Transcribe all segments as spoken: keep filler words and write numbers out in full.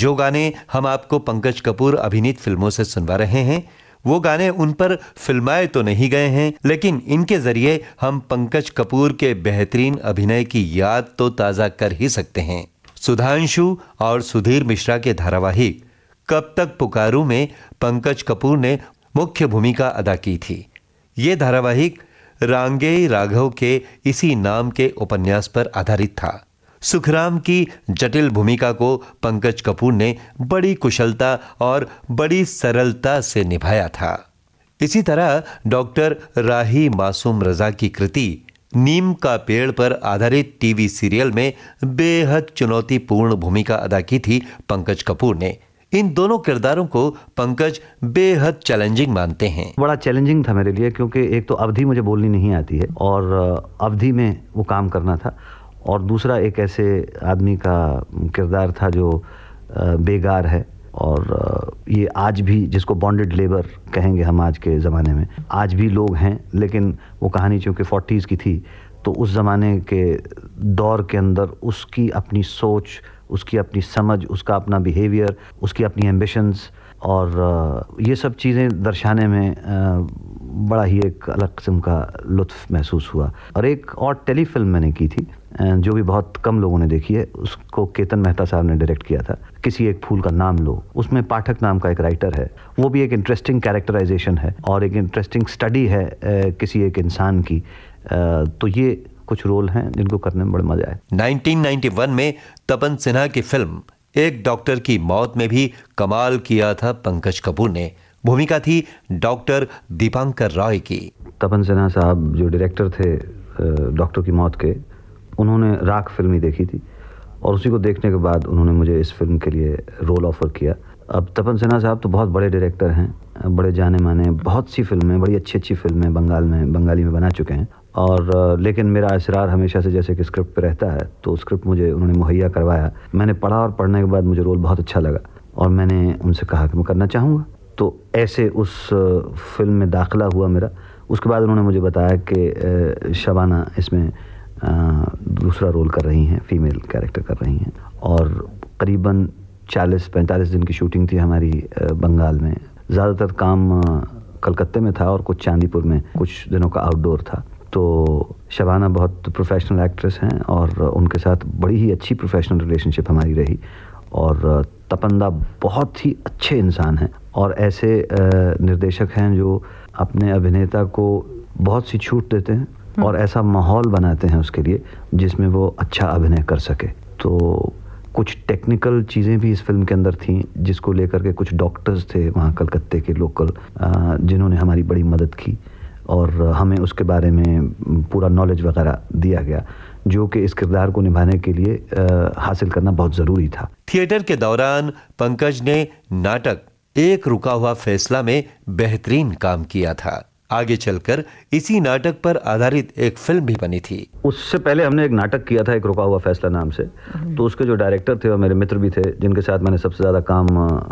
जो गाने हम आपको पंकज कपूर अभिनीत फिल्मों से सुनवा रहे हैं, वो गाने उन पर फिल्माए तो नहीं गए हैं, लेकिन इनके जरिए हम पंकज कपूर के बेहतरीन अभिनय की याद तो ताज़ा कर ही सकते हैं। सुधांशु और सुधीर मिश्रा के धारावाहिक कब तक पुकारूं में पंकज कपूर ने मुख्य भूमिका अदा की थी। ये धारावाहिक रांगेय राघव के इसी नाम के उपन्यास पर आधारित था। सुखराम की जटिल भूमिका को पंकज कपूर ने बड़ी कुशलता और बड़ी सरलता से निभाया था। इसी तरह डॉक्टर राही मासूम रजा की कृति नीम का पेड़ पर आधारित टीवी सीरियल में बेहद चुनौतीपूर्ण भूमिका अदा की थी पंकज कपूर ने। इन दोनों किरदारों को पंकज बेहद चैलेंजिंग मानते हैं। बड़ा चैलेंजिंग था मेरे लिए, क्योंकि एक तो अवधि मुझे बोलनी नहीं आती है और अवधि में वो काम करना था, और दूसरा एक ऐसे आदमी का किरदार था जो बेगार है, और ये आज भी जिसको बॉन्डेड लेबर कहेंगे हम आज के ज़माने में, आज भी लोग हैं, लेकिन वो कहानी चूँकि फोर्टीज़ की थी तो उस ज़माने के दौर के अंदर उसकी अपनी सोच, उसकी अपनी समझ, उसका अपना बिहेवियर, उसकी अपनी एम्बिशंस, और ये सब चीज़ें दर्शाने में बड़ा ही एक अलग किस्म का लुत्फ़ महसूस हुआ। और एक और टेलीफिल्म मैंने की थी जो भी बहुत कम लोगों ने देखी है, उसको केतन मेहता साहब ने डायरेक्ट किया था, किसी एक फूल का नाम लो। उसमें पाठक नाम का एक राइटर है, वो भी एक इंटरेस्टिंग कैरेक्टराइजेशन है और एक इंटरेस्टिंग स्टडी है किसी एक इंसान की। तो ये कुछ रोल हैं जिनको करने में बड़ा मजा आया। नाइनटीन नाइंटी वन में तपन सिन्हा की फिल्म एक डॉक्टर की मौत में भी कमाल किया था पंकज कपूर ने। भूमिका थी डॉक्टर दीपांकर रॉय की। तपन सिन्हा साहब जो डायरेक्टर थे डॉक्टर की मौत के, उन्होंने राख फिल्म ही देखी थी और उसी को देखने के बाद उन्होंने मुझे इस फिल्म के लिए रोल ऑफर किया। अब तपन सिन्हा साहब तो बहुत बड़े डायरेक्टर हैं, बड़े जाने माने, बहुत सी फिल्में, बड़ी अच्छी अच्छी फिल्में बंगाल में बंगाली में बना चुके हैं। और लेकिन मेरा इसरार हमेशा से जैसे कि स्क्रिप्ट पे रहता है, तो स्क्रिप्ट मुझे उन्होंने मुहैया करवाया। मैंने पढ़ा और पढ़ने के बाद मुझे रोल बहुत अच्छा लगा और मैंने उनसे कहा कि मैं करना चाहूँगा। तो ऐसे उस फिल्म में दाखिला हुआ मेरा। उसके बाद उन्होंने मुझे बताया कि शबाना इसमें दूसरा रोल कर रही हैं, फीमेल कैरेक्टर कर रही हैं, और करीबन चालीस पैंतालीस दिन की शूटिंग थी हमारी बंगाल में। ज़्यादातर काम कलकत्ते में था और कुछ चांदीपुर में, कुछ दिनों का आउटडोर था। तो शबाना बहुत प्रोफेशनल एक्ट्रेस हैं और उनके साथ बड़ी ही अच्छी प्रोफेशनल रिलेशनशिप हमारी रही। और तपंदा बहुत ही अच्छे इंसान हैं और ऐसे निर्देशक हैं जो अपने अभिनेता को बहुत सी छूट देते हैं और ऐसा माहौल बनाते हैं उसके लिए जिसमें वो अच्छा अभिनय कर सके। तो कुछ टेक्निकल चीज़ें भी इस फिल्म के अंदर थीं जिसको लेकर के कुछ डॉक्टर्स थे वहाँ कलकत्ते के लोकल, जिन्होंने हमारी बड़ी मदद की और हमें उसके बारे में पूरा नॉलेज वगैरह दिया गया, जो कि इस किरदार को निभाने के लिए आ, हासिल करना बहुत ज़रूरी था। थिएटर के दौरान पंकज ने नाटक एक रुका हुआ फैसला में बेहतरीन काम किया था। आगे चलकर इसी नाटक पर आधारित एक फिल्म भी बनी थी। उससे पहले हमने एक नाटक किया था एक रुका हुआ फैसला नाम से। तो उसके जो डायरेक्टर थे वो मेरे मित्र भी थे, जिनके साथ मैंने सबसे ज़्यादा काम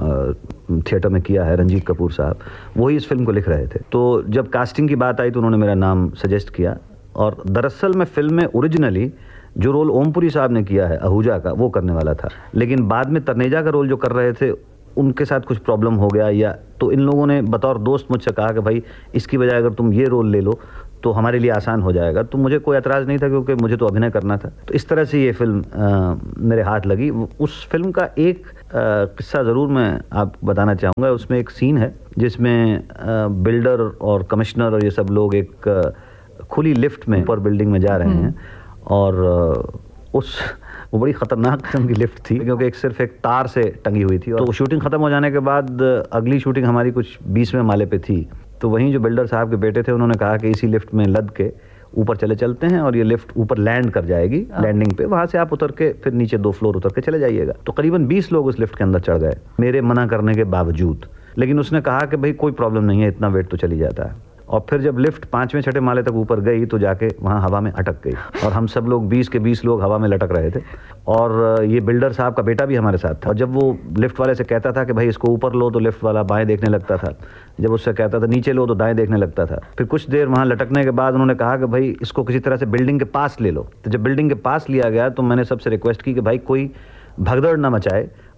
थिएटर में किया है, रंजीत कपूर साहब, वही इस फिल्म को लिख रहे थे। तो जब कास्टिंग की बात आई तो उन्होंने मेरा नाम सजेस्ट किया और दरअसल मैं फिल्म में ओरिजिनली जो रोल ओमपुरी साहब ने किया है आहूजा का, वो करने वाला था। लेकिन बाद में तनेजा का रोल जो कर रहे थे उनके साथ कुछ प्रॉब्लम हो गया, या तो इन लोगों ने बतौर दोस्त मुझसे कहा कि भाई इसकी बजाय अगर तुम ये रोल ले लो तो हमारे लिए आसान हो जाएगा। तो मुझे कोई एतराज़ नहीं था क्योंकि मुझे तो अभिनय करना था। तो इस तरह से ये फिल्म आ, मेरे हाथ लगी। उस फिल्म का एक किस्सा ज़रूर मैं आपको बताना चाहूँगा। उसमें एक सीन है जिसमें बिल्डर और कमिश्नर और ये सब लोग एक आ, खुली लिफ्ट में ऊपर बिल्डिंग में जा रहे हैं और आ, उस वो बड़ी ख़तरनाक किस्म की लिफ्ट थी क्योंकि एक सिर्फ एक तार से टंगी हुई थी। और तो शूटिंग ख़त्म हो जाने के बाद अगली शूटिंग हमारी कुछ बीसवें माले पे थी। तो वहीं जो बिल्डर साहब के बेटे थे उन्होंने कहा कि इसी लिफ्ट में लद के ऊपर चले चलते हैं और ये लिफ्ट ऊपर लैंड कर जाएगी, लैंडिंग पे वहाँ से आप उतर के फिर नीचे दो फ्लोर उतर के चले जाइएगा। तो करीबन बीस लोग उस लिफ्ट के अंदर चढ़ गए मेरे मना करने के बावजूद। लेकिन उसने कहा कि भाई कोई प्रॉब्लम नहीं है, इतना वेट तो चली जाता है। और फिर जब लिफ्ट पाँचवें छठे माले तक ऊपर गई तो जाके वहाँ हवा में अटक गई और हम सब लोग बीस के बीस लोग हवा में लटक रहे थे। और ये बिल्डर साहब का बेटा भी हमारे साथ था। और जब वो लिफ्ट वाले से कहता था कि भाई इसको ऊपर लो तो लिफ्ट वाला बाएं देखने लगता था, जब उससे कहता था नीचे लो तो दाएं देखने लगता था। फिर कुछ देर वहाँ लटकने के बाद उन्होंने कहा कि भाई इसको किसी तरह से बिल्डिंग के पास ले लो। तो जब बिल्डिंग के पास लिया गया तो मैंने सबसे रिक्वेस्ट की कि भाई कोई भगदड़ ना मचाए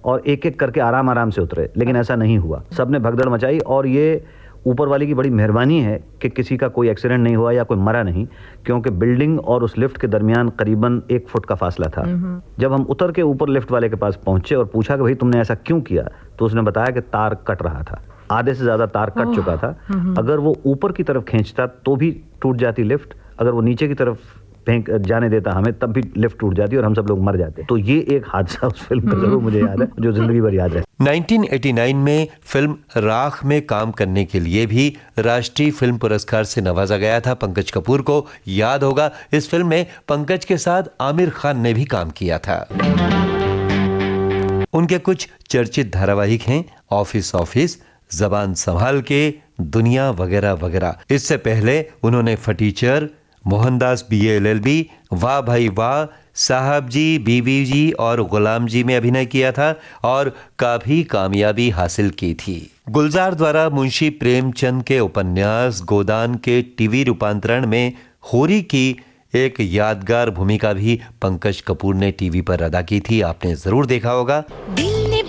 और एक एक करके आराम आराम से उतरे, लेकिन ऐसा नहीं हुआ। सबने भगदड़ मचाई और ये ऊपर वाले की बड़ी मेहरबानी है कि किसी का कोई एक्सीडेंट नहीं हुआ या कोई मरा नहीं, क्योंकि बिल्डिंग और उस लिफ्ट के दरमियान करीबन एक फुट का फासला था। जब हम उतर के ऊपर लिफ्ट वाले के पास पहुंचे और पूछा कि भाई तुमने ऐसा क्यों किया, तो उसने बताया कि तार कट रहा था, आधे से ज्यादा तार कट चुका था। अगर वो ऊपर की तरफ खींचता तो भी टूट जाती लिफ्ट, अगर वो नीचे की तरफ फेंक जाने देता हमें तब भी लिफ्ट टूट जाती और हम सब लोग मर जाते। तो ये एक हादसा उस फिल्म का जरूर मुझे याद है, जो जिंदगी भर याद रहे। नाइनटीन एटी नाइन में फिल्म राख में काम करने के लिए भी राष्ट्रीय फिल्म पुरस्कार से नवाजा गया था पंकज कपूर को। याद होगा, इस फिल्म में पंकज के साथ आमिर खान ने भी काम किया था। उनके कुछ चर्चित धारावाहिक हैं ऑफिस ऑफिस, जबान संभाल के, दुनिया वगैरह वगैरह। इससे पहले उन्होंने फटीचर, Mohandas B L L B, वाह भाई वाह, साहब जी, बीबी जी और गुलाम जी में अभिनय किया था और काफी कामयाबी हासिल की थी। गुलजार द्वारा मुंशी प्रेमचंद के उपन्यास गोदान के टीवी रूपांतरण में होरी की एक यादगार भूमिका भी पंकज कपूर ने टीवी पर अदा की थी, आपने जरूर देखा होगा।